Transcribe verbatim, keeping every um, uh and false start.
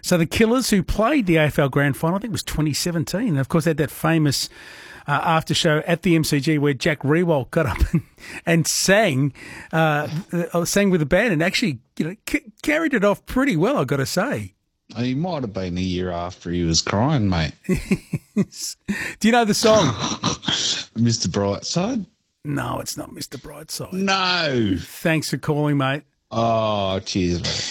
So the Killers, who played the A F L Grand Final, I think it was twenty seventeen, and of course they had that famous uh, after show at the M C G where Jack Riewoldt got up and, and sang, uh, uh, sang with the band, and actually, you know, c- carried it off pretty well, I've got to say. He might have been a year after he was crying, mate. Do you know the song? Mister Brightside? No, it's not Mister Brightside. No. Thanks for calling, mate. Oh, cheers, mate.